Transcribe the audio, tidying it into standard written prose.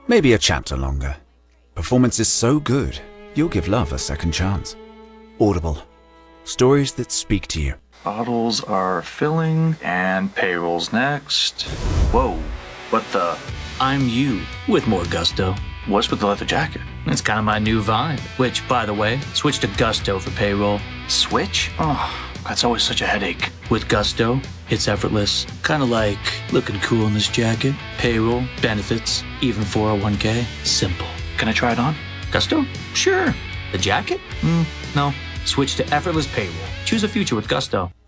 Maybe a chapter longer. Performance is so good, you'll give love a second chance. Audible. Stories that speak to you. Bottles are filling, and payroll's next. Whoa, what the? I'm you with more gusto. What's with the leather jacket? It's kind of my new vibe. Which, by the way, switch to Gusto for payroll. Switch? Oh, that's always such a headache. With Gusto, it's effortless. Kind of like looking cool in this jacket. Payroll, benefits, even 401k. Simple. Can I try it on? Gusto? Sure. The jacket? No. Switch to effortless payroll. Choose a future with Gusto.